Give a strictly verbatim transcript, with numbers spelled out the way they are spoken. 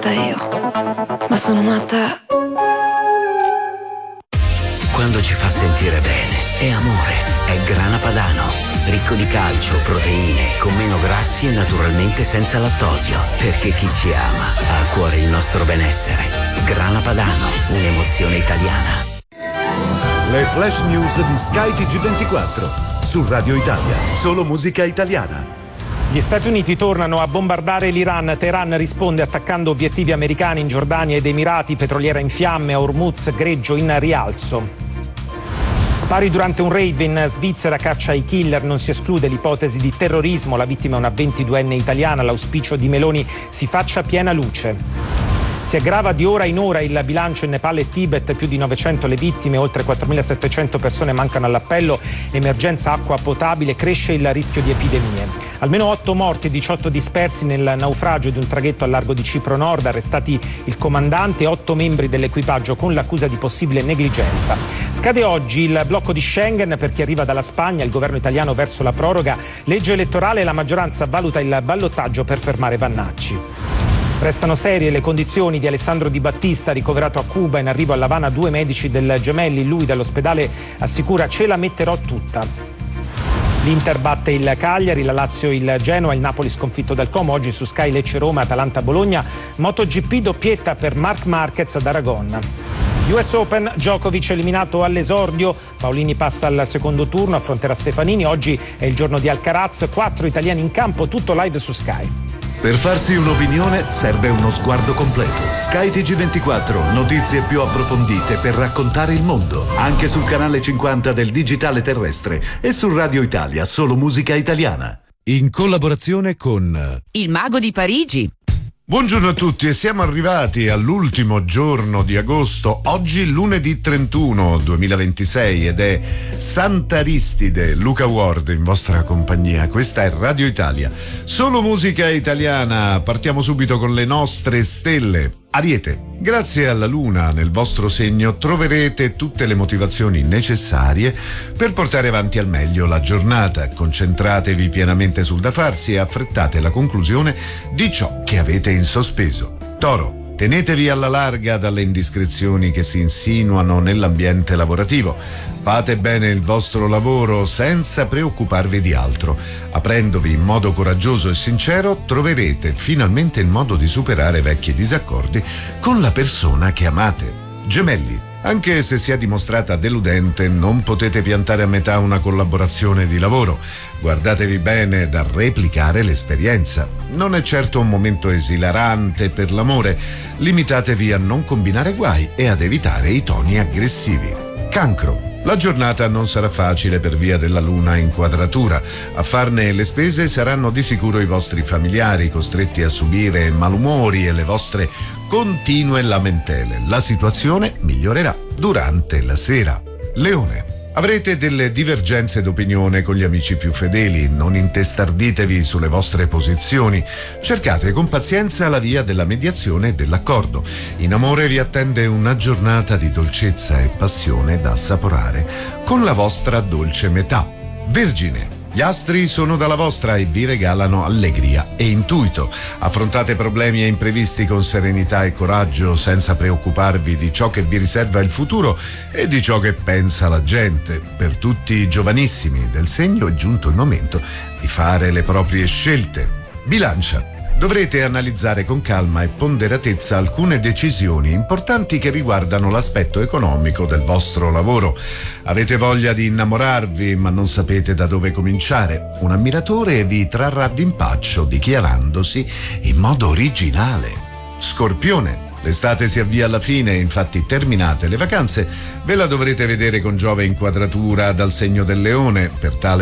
matta io, ma sono matta. Quando ci fa sentire bene, è amore, è Grana Padano. Ricco di calcio, proteine, con meno grassi e naturalmente senza lattosio. Perché chi ci ama ha a cuore il nostro benessere. Grana Padano, un'emozione italiana. Le flash news di Sky T G ventiquattro. Su Radio Italia, solo musica italiana. Gli Stati Uniti tornano a bombardare l'Iran. Teheran risponde attaccando obiettivi americani in Giordania ed Emirati, petroliera in fiamme, a Hormuz, greggio in rialzo. Spari durante un rave in Svizzera, caccia ai killer, non si esclude l'ipotesi di terrorismo, la vittima è una ventiduenne italiana, l'auspicio di Meloni si faccia piena luce. Si aggrava di ora in ora il bilancio in Nepal e Tibet, più di novecento le vittime, oltre quattromilasettecento persone mancano all'appello, emergenza acqua potabile, cresce il rischio di epidemie. Almeno otto morti e diciotto dispersi nel naufragio di un traghetto al largo di Cipro Nord, arrestati il comandante e otto membri dell'equipaggio con l'accusa di possibile negligenza. Scade oggi il blocco di Schengen per chi arriva dalla Spagna, il governo italiano verso la proroga, legge elettorale e la maggioranza valuta il ballottaggio per fermare Vannacci. Restano serie le condizioni di Alessandro Di Battista, ricoverato a Cuba, in arrivo a L'Avana due medici del Gemelli, lui dall'ospedale assicura ce la metterò tutta. L'Inter batte il Cagliari, la Lazio il Genoa, il Napoli sconfitto dal Como, oggi su Sky Lecce Roma, Atalanta Bologna, MotoGP doppietta per Marc Marquez ad Aragon. U S Open, Djokovic eliminato all'esordio, Paolini passa al secondo turno, affronterà Stefanini, oggi è il giorno di Alcaraz, quattro italiani in campo, tutto live su Sky. Per farsi un'opinione serve uno sguardo completo. Sky T G ventiquattro, notizie più approfondite per raccontare il mondo. Anche sul canale cinquanta del digitale terrestre e su Radio Italia, solo musica italiana. In collaborazione con Il Mago di Parigi. Buongiorno a tutti e siamo arrivati all'ultimo giorno di agosto, oggi lunedì trentuno duemilaventisei ed è Sant'Aristide, Luca Ward in vostra compagnia. Questa è Radio Italia, solo musica italiana. Partiamo subito con le nostre stelle. Ariete, grazie alla luna nel vostro segno troverete tutte le motivazioni necessarie per portare avanti al meglio la giornata. Concentratevi pienamente sul da farsi e affrettate la conclusione di ciò che avete in sospeso. Toro, tenetevi alla larga dalle indiscrezioni che si insinuano nell'ambiente lavorativo. Fate bene il vostro lavoro senza preoccuparvi di altro. Aprendovi in modo coraggioso e sincero, troverete finalmente il modo di superare vecchi disaccordi con la persona che amate. Gemelli, anche se si è dimostrata deludente, non potete piantare a metà una collaborazione di lavoro. Guardatevi bene da replicare l'esperienza. Non è certo un momento esilarante per l'amore. Limitatevi a non combinare guai e ad evitare i toni aggressivi. Cancro. La giornata non sarà facile per via della luna in quadratura. A farne le spese saranno di sicuro i vostri familiari, costretti a subire malumori e le vostre continue lamentele. La situazione migliorerà durante la sera. Leone. Avrete delle divergenze d'opinione con gli amici più fedeli, non intestarditevi sulle vostre posizioni, cercate con pazienza la via della mediazione e dell'accordo. In amore vi attende una giornata di dolcezza e passione da assaporare con la vostra dolce metà. Vergine. Gli astri sono dalla vostra e vi regalano allegria e intuito. Affrontate problemi e imprevisti con serenità e coraggio, senza preoccuparvi di ciò che vi riserva il futuro e di ciò che pensa la gente. Per tutti i giovanissimi del segno è giunto il momento di fare le proprie scelte. Bilancia. Dovrete analizzare con calma e ponderatezza alcune decisioni importanti che riguardano l'aspetto economico del vostro lavoro. Avete voglia di innamorarvi, ma non sapete da dove cominciare. Un ammiratore vi trarrà d'impaccio dichiarandosi in modo originale. Scorpione. L'estate si avvia alla fine, infatti terminate le vacanze, ve la dovrete vedere con Giove in quadratura dal segno del Leone. Per tale